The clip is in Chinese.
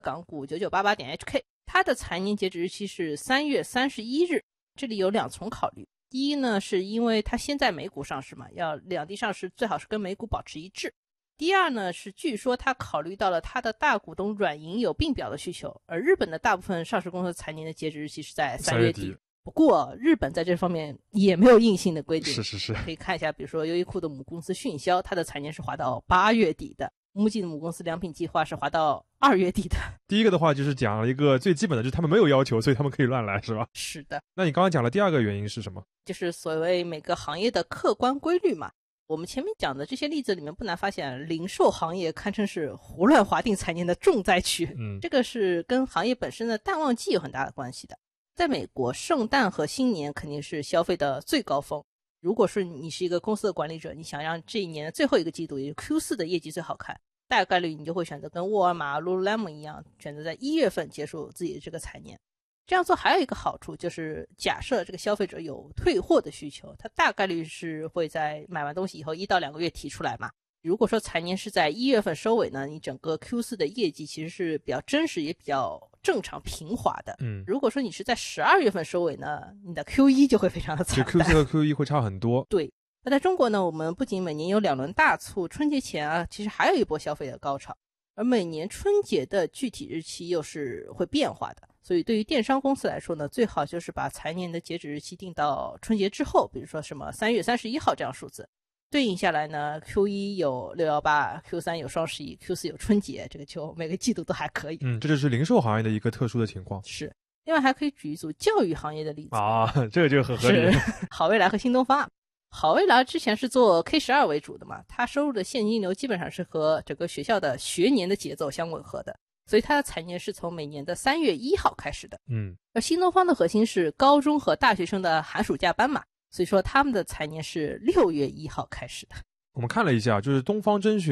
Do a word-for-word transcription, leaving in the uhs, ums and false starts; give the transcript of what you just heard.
港股 九九八八点 H K， 它的财年截止日期是三月三十一日。这里有两重考虑，第一呢，是因为它先在美股上市嘛，要两地上市最好是跟美股保持一致。第二呢，是据说他考虑到了他的大股东软银有并表的需求，而日本的大部分上市公司财年的截止日期是在三月底。 三月底不过日本在这方面也没有硬性的规定， 是是是， 可以看一下，比如说优衣库的母公司迅销，它的财年是划到八月底的，木吉的母公司良品计划是划到二月底的。 第一个的话就是讲了一个最基本的，就是他们没有要求，所以他们可以乱来，是吧？ 是的。 那你刚刚讲了第二个原因是什么？ 就是所谓每个行业的客观规律嘛。我们前面讲的这些例子里面，不难发现零售行业堪称是胡乱划定财年的重灾区。 嗯， 这个是跟行业本身的淡旺季有很大的关系的。在美国，圣诞和新年肯定是消费的最高峰。如果说你是一个公司的管理者，你想让这一年的最后一个季度，也就是 Q 四 的业绩最好看，大概率你就会选择跟沃尔玛、Lululemon 一样，选择在一月份结束自己的这个财年。这样做还有一个好处，就是假设这个消费者有退货的需求，他大概率是会在买完东西以后一到两个月提出来嘛。如果说财年是在一月份收尾呢，你整个 Q 四 的业绩其实是比较真实也比较正常平滑的。 嗯， 如果说你是在十二月份收尾呢，你的 Q 一 就会非常的惨淡。 就 Q 四 和 Q 一 会差很多。 对。那在中国呢，我们不仅每年有两轮大促，春节前啊，其实还有一波消费的高潮，而每年春节的具体日期又是会变化的。所以对于电商公司来说呢，最好就是把财年的截止日期定到春节之后，比如说什么三月三十一号这样数字，对应下来呢 Q 一 有六一八 Q 三 有双十一 Q 四 有春节，这个就每个季度都还可以。 嗯，这就是零售行业的一个特殊的情况。 是。另外还可以举一组教育行业的例子啊，这个就很合理。 好未来和新东方。好未来之前是做 K 十二 为主的嘛，它收入的现金流基本上是和整个学校的学年的节奏相吻合的，所以它的财年是从每年的三月一号开始的。 嗯， 而新东方的核心是高中和大学生的寒暑假班嘛，所以说他们的财年是六月一号开始的。 我们看了一下，就是东方甄选